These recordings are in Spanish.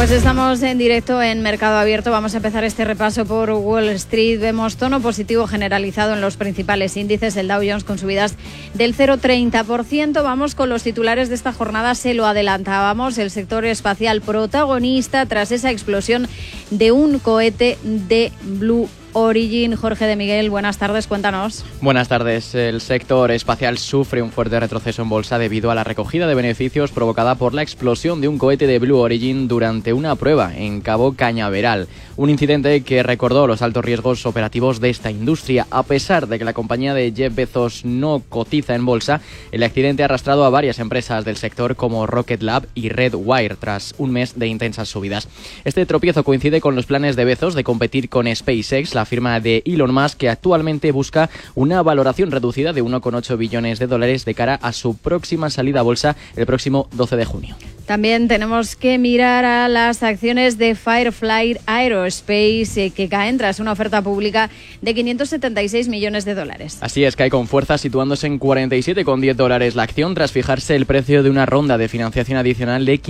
Pues estamos en directo en Mercado Abierto. Vamos a empezar este repaso por Wall Street. Vemos tono positivo generalizado en los principales índices. El Dow Jones con subidas del 0,30%. Vamos con los titulares de esta jornada. Se lo adelantábamos. El sector espacial protagonista tras esa explosión de un cohete de Blue Origin. Jorge de Miguel, buenas tardes, cuéntanos. Buenas tardes. El sector espacial sufre un fuerte retroceso en bolsa debido a la recogida de beneficios provocada por la explosión de un cohete de Blue Origin durante una prueba en Cabo Cañaveral. Un incidente que recordó los altos riesgos operativos de esta industria. A pesar de que la compañía de Jeff Bezos no cotiza en bolsa, el accidente ha arrastrado a varias empresas del sector como Rocket Lab y Redwire tras un mes de intensas subidas. Este tropiezo coincide con los planes de Bezos de competir con SpaceX, la firma de Elon Musk, que actualmente busca una valoración reducida de 1,8 billones de dólares de cara a su próxima salida a bolsa el próximo 12 de junio. También tenemos que mirar a las acciones de Firefly Aerospace que caen tras una oferta pública de 576 millones de dólares. Así es, cae con fuerza situándose en $47,10 la acción tras fijarse el precio de una ronda de financiación adicional de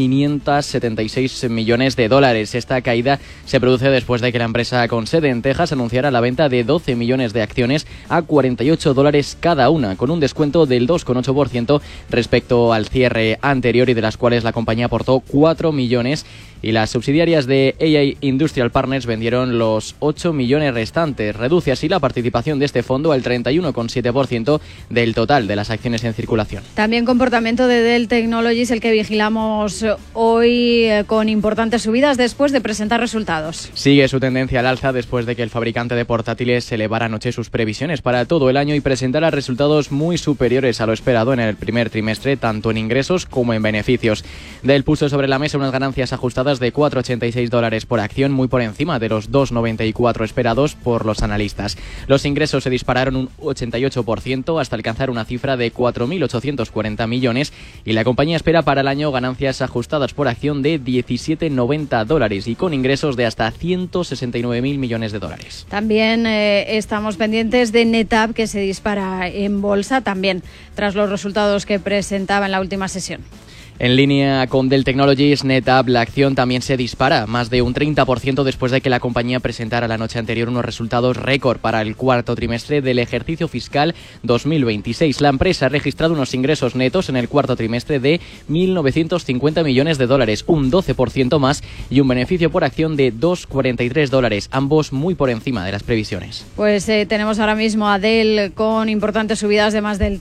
576 millones de dólares. Esta caída se produce después de que la empresa con sede en Texas anunciara la venta de 12 millones de acciones a $48 cada una, con un descuento del 2,8% respecto al cierre anterior, y de las cuales la compañía aportó 4 millones y las subsidiarias de AI Industrial Partners vendieron los 8 millones restantes. Reduce así la participación de este fondo al 31,7% del total de las acciones en circulación. También comportamiento de Dell Technologies, el que vigilamos hoy con importantes subidas después de presentar resultados. Sigue su tendencia al alza después de que el fabricante de portátiles elevara anoche sus previsiones para todo el año y presentara resultados muy superiores a lo esperado en el primer trimestre, tanto en ingresos como en beneficios. Dell puso sobre la mesa unas ganancias ajustadas de $4,86 por acción, muy por encima de los $2,94 esperados por los analistas. Los ingresos se dispararon un 88% hasta alcanzar una cifra de 4.840 millones y la compañía espera para el año ganancias ajustadas por acción de $17,90 y con ingresos de hasta 169.000 millones de dólares. También estamos pendientes de NetApp, que se dispara en bolsa también tras los resultados que presentaba en la última sesión. En línea con Dell Technologies, NetApp, la acción también se dispara, más de un 30% después de que la compañía presentara la noche anterior unos resultados récord para el cuarto trimestre del ejercicio fiscal 2026. La empresa ha registrado unos ingresos netos en el cuarto trimestre de 1.950 millones de dólares, un 12% más, y un beneficio por acción de $2,43, ambos muy por encima de las previsiones. Pues tenemos ahora mismo a Dell con importantes subidas de más del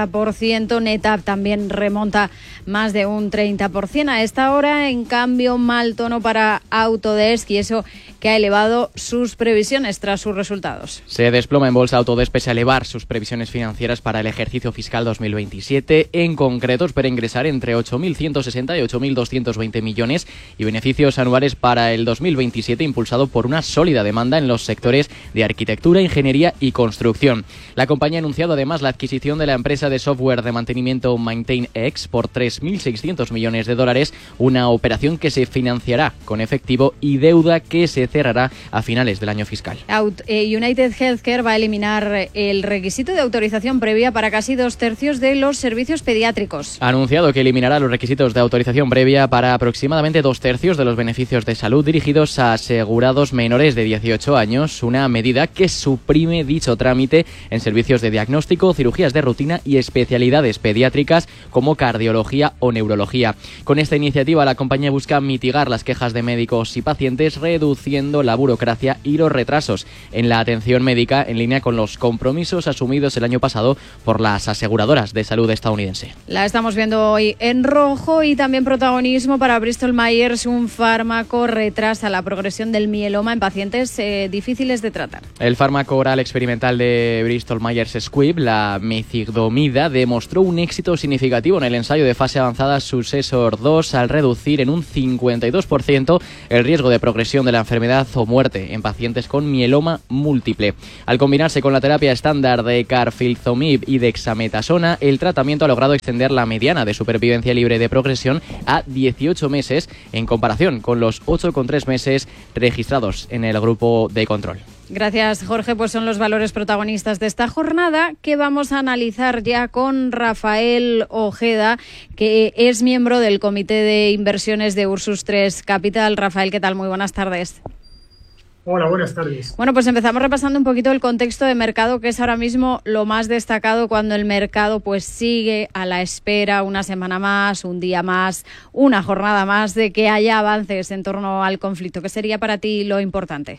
30%. NetApp también remonta más de un 30%. A esta hora, en cambio, mal tono para Autodesk, y eso que ha elevado sus previsiones tras sus resultados. Se desploma en bolsa Autodesk pese a elevar sus previsiones financieras para el ejercicio fiscal 2027. En concreto, espera ingresar entre 8.160 y 8.220 millones y beneficios anuales para el 2027, impulsado por una sólida demanda en los sectores de arquitectura, ingeniería y construcción. La compañía ha anunciado además la adquisición de la empresa de software de mantenimiento MaintainX por $3.600 millones de dólares, una operación que se financiará con efectivo y deuda que se cerrará a finales del año fiscal. United Healthcare va a eliminar el requisito de autorización previa para casi 2/3 de los servicios pediátricos. Ha anunciado que eliminará los requisitos de autorización previa para aproximadamente 2/3 de los beneficios de salud dirigidos a asegurados menores de 18 años, una medida que suprime dicho trámite en servicios de diagnóstico, cirugías de rutina y especialidades pediátricas como cardiología o neurología. Con esta iniciativa, la compañía busca mitigar las quejas de médicos y pacientes, reduciendo la burocracia y los retrasos en la atención médica, en línea con los compromisos asumidos el año pasado por las aseguradoras de salud estadounidense. La estamos viendo hoy en rojo, y también protagonismo para Bristol Myers. Un fármaco retrasa la progresión del mieloma en pacientes difíciles de tratar. El fármaco oral experimental de Bristol Myers Squibb, la methigdomida, demostró un éxito significativo en el ensayo de fase avanzada Successor 2 al reducir en un 52% el riesgo de progresión de la enfermedad o muerte en pacientes con mieloma múltiple. Al combinarse con la terapia estándar de carfilzomib y dexametasona, el tratamiento ha logrado extender la mediana de supervivencia libre de progresión a 18 meses en comparación con los 8,3 meses registrados en el grupo de control. Gracias, Jorge. Pues son los valores protagonistas de esta jornada que vamos a analizar ya con Rafael Ojeda, que es miembro del Comité de Inversiones de Ursus 3 Capital. Rafael, ¿qué tal? Muy buenas tardes. Hola, buenas tardes. Bueno, pues empezamos repasando un poquito el contexto de mercado, que es ahora mismo lo más destacado cuando el mercado pues sigue a la espera una semana más, un día más, una jornada más de que haya avances en torno al conflicto. ¿Qué sería para ti lo importante?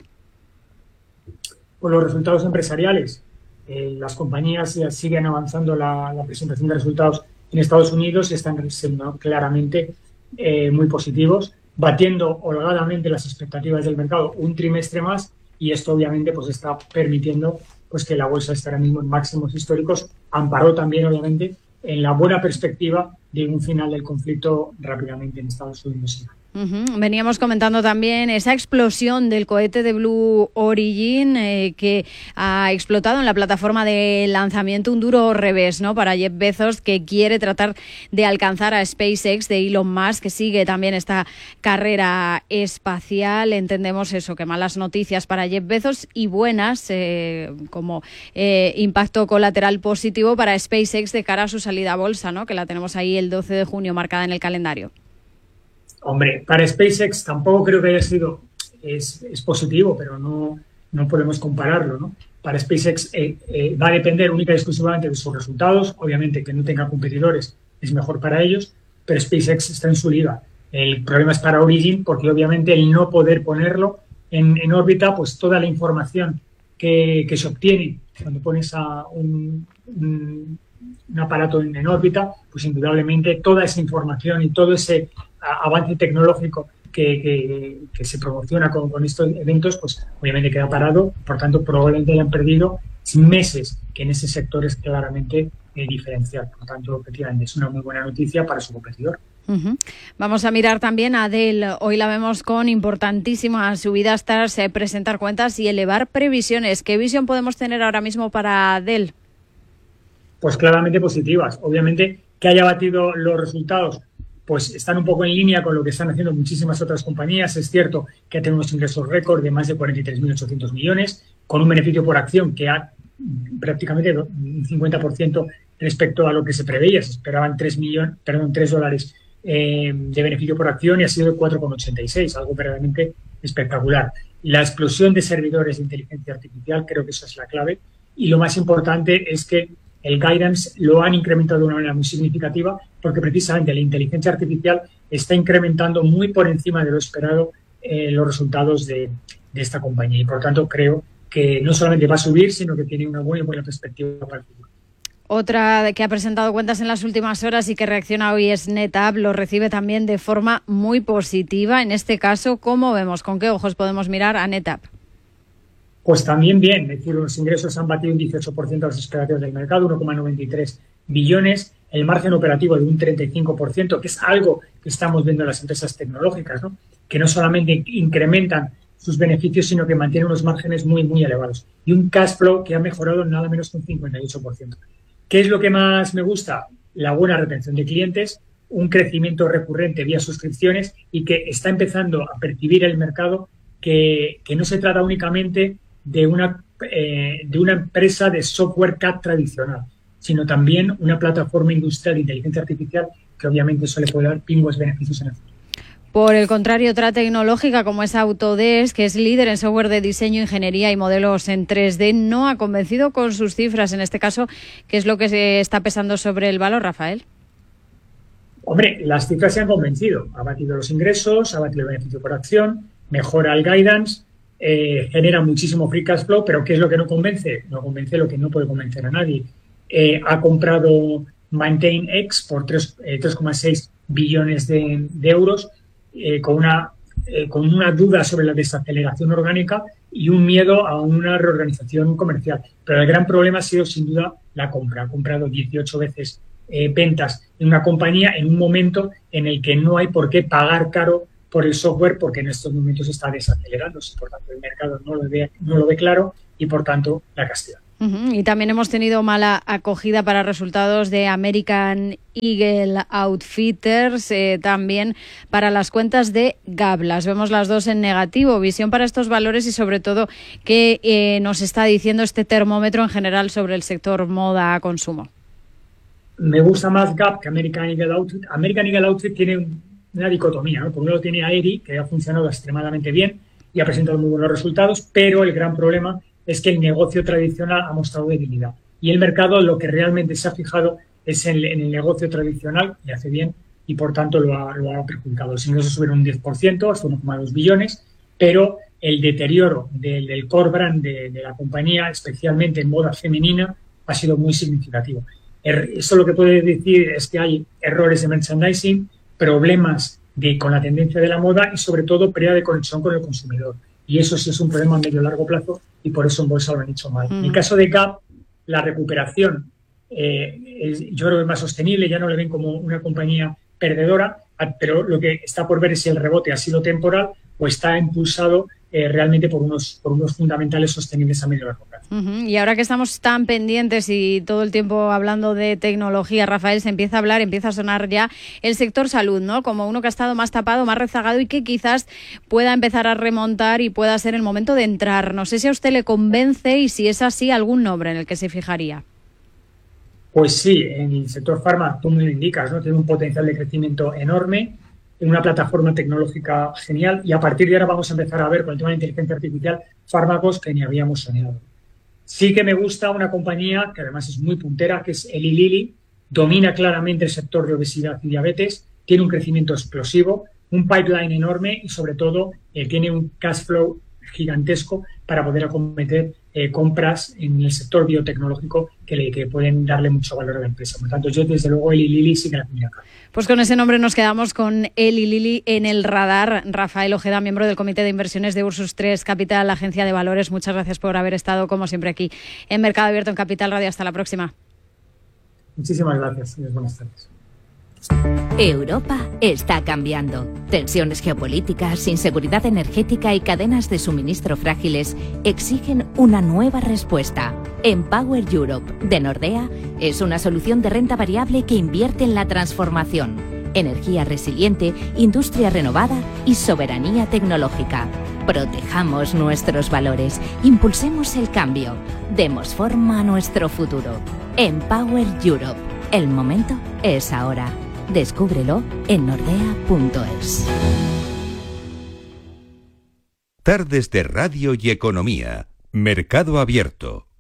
Pues los resultados empresariales. Las compañías siguen avanzando la presentación de resultados en Estados Unidos y están siendo claramente muy positivos, batiendo holgadamente las expectativas del mercado un trimestre más, y esto obviamente pues está permitiendo pues que la bolsa esté ahora mismo en máximos históricos, amparado también obviamente en la buena perspectiva de un final del conflicto rápidamente en Estados Unidos. Veníamos comentando también esa explosión del cohete de Blue Origin que ha explotado en la plataforma de lanzamiento, un duro revés, ¿no?, para Jeff Bezos, que quiere tratar de alcanzar a SpaceX de Elon Musk, que sigue también esta carrera espacial. Entendemos eso, que malas noticias para Jeff Bezos y buenas como impacto colateral positivo para SpaceX de cara a su salida a bolsa, ¿no?, que la tenemos ahí el 12 de junio marcada en el calendario. Hombre, para SpaceX tampoco creo que haya sido, es positivo, pero no podemos compararlo, ¿no? Para SpaceX va a depender única y exclusivamente de sus resultados. Obviamente que no tenga competidores es mejor para ellos, pero SpaceX está en su liga. El problema es para Origin, porque obviamente el no poder ponerlo en órbita, pues toda la información que se obtiene cuando pones a un aparato en órbita, pues indudablemente toda esa información y todo ese avance tecnológico que se promociona con estos eventos, pues obviamente queda parado. Por tanto, probablemente hayan perdido meses, que en ese sector es claramente diferencial. Por tanto, efectivamente, es una muy buena noticia para su competidor. Vamos a mirar también a Dell. Hoy la vemos con importantísimas subidas tras presentar cuentas y elevar previsiones. ¿Qué visión podemos tener ahora mismo para Dell? Pues claramente positivas. Obviamente que haya batido los resultados, pues están un poco en línea con lo que están haciendo muchísimas otras compañías. Es cierto que ha tenido unos ingresos récord de más de 43.800 millones, con un beneficio por acción que ha prácticamente un 50% respecto a lo que se preveía. Se esperaban $3 de beneficio por acción y ha sido de 4,86, algo verdaderamente espectacular. La explosión de servidores de inteligencia artificial, creo que esa es la clave, y lo más importante es que el guidance lo han incrementado de una manera muy significativa, porque precisamente la inteligencia artificial está incrementando muy por encima de lo esperado los resultados de esta compañía. Y por tanto creo que no solamente va a subir, sino que tiene una buena perspectiva para el futuro. Otra que ha presentado cuentas en las últimas horas y que reacciona hoy es NetApp. Lo recibe también de forma muy positiva. En este caso, ¿cómo vemos? ¿Con qué ojos podemos mirar a NetApp? Pues también bien, es decir, los ingresos han batido un 18% a las expectativas del mercado, 1,93 billones, el margen operativo de un 35%, que es algo que estamos viendo en las empresas tecnológicas, ¿no?, que no solamente incrementan sus beneficios, sino que mantienen unos márgenes muy, muy elevados. Y un cash flow que ha mejorado nada menos que un 58%. ¿Qué es lo que más me gusta? La buena retención de clientes, un crecimiento recurrente vía suscripciones, y que está empezando a percibir el mercado que no se trata únicamente de una empresa de software CAD tradicional, sino también una plataforma industrial de inteligencia artificial, que obviamente eso le puede dar pingües beneficios en el futuro. Por el contrario, otra tecnológica como es Autodesk, que es líder en software de diseño, ingeniería y modelos en 3D, no ha convencido con sus cifras. En este caso, ¿qué es lo que se está pesando sobre el valor, Rafael? Hombre, las cifras se han convencido. Ha batido los ingresos, ha batido el beneficio por acción, mejora el guidance, genera muchísimo free cash flow, pero ¿qué es lo que no convence? No convence lo que no puede convencer a nadie. Ha comprado MaintainX por 3,6 billones de euros, con una duda sobre la desaceleración orgánica y un miedo a una reorganización comercial. Pero el gran problema ha sido sin duda la compra. Ha comprado 18 veces ventas en una compañía en un momento en el que no hay por qué pagar caro por el software, porque en estos momentos está desacelerándose. Por tanto, el mercado no lo ve claro y, por tanto, la castiga. Y también hemos tenido mala acogida para resultados de American Eagle Outfitters, también para las cuentas de Gap. Las vemos las dos en negativo. Visión para estos valores y sobre todo qué nos está diciendo este termómetro en general sobre el sector moda-consumo. Me gusta más Gap que American Eagle Outfit. American Eagle Outfit tiene una dicotomía, ¿no? Por un lado tiene Aerie, que ha funcionado extremadamente bien y ha presentado muy buenos resultados, pero el gran problema es que el negocio tradicional ha mostrado debilidad. Y el mercado lo que realmente se ha fijado es en el negocio tradicional, le hace bien, y por tanto lo ha perjudicado. Los ingresos subieron un 10%, hasta 1,2 billones, pero el deterioro del core brand de la compañía, especialmente en moda femenina, ha sido muy significativo. Eso lo que puede decir es que hay errores de merchandising, problemas con la tendencia de la moda y sobre todo pérdida de conexión con el consumidor. Y eso sí es un problema a medio y largo plazo y por eso en bolsa lo han hecho mal. En el caso de Gap, la recuperación yo creo que es más sostenible, ya no le ven como una compañía perdedora, pero lo que está por ver es si el rebote ha sido temporal o está impulsado realmente por unos fundamentales sostenibles a medio y largo plazo. Y ahora que estamos tan pendientes y todo el tiempo hablando de tecnología, Rafael, se empieza a sonar ya el sector salud, ¿no? Como uno que ha estado más tapado, más rezagado y que quizás pueda empezar a remontar y pueda ser el momento de entrar. No sé si a usted le convence y si es así, algún nombre en el que se fijaría. Pues sí, en el sector farma, tú me lo indicas, ¿no? Tiene un potencial de crecimiento enorme, en una plataforma tecnológica genial y a partir de ahora vamos a empezar a ver con el tema de inteligencia artificial fármacos que ni habíamos soñado. Sí que me gusta una compañía que además es muy puntera, que es Eli Lilly, domina claramente el sector de obesidad y diabetes, tiene un crecimiento explosivo, un pipeline enorme y sobre todo tiene un cash flow gigantesco para poder acometer compras en el sector biotecnológico que pueden darle mucho valor a la empresa. Por lo tanto, yo desde luego Eli Lilly sí que la tenía acá. Pues con ese nombre nos quedamos con Eli Lilly en el radar. Rafael Ojeda, miembro del Comité de Inversiones de Ursus 3 Capital, agencia de valores. Muchas gracias por haber estado, como siempre, aquí en Mercado Abierto en Capital Radio. Hasta la próxima. Muchísimas gracias. Buenas tardes. Europa está cambiando. Tensiones geopolíticas, inseguridad energética y cadenas de suministro frágiles exigen una nueva respuesta. Empower Europe de Nordea es una solución de renta variable que invierte en la transformación, energía resiliente, industria renovada y soberanía tecnológica. Protejamos nuestros valores, impulsemos el cambio, demos forma a nuestro futuro. Empower Europe. El momento es ahora. Descúbrelo en nordea.es. Tardes de Radio y Economía. Mercado Abierto.